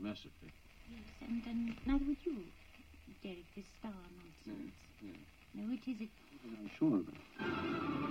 mercifully. Yes, and neither would you, Derek, this star nonsense. Yes. No, it is... I'm sure of it.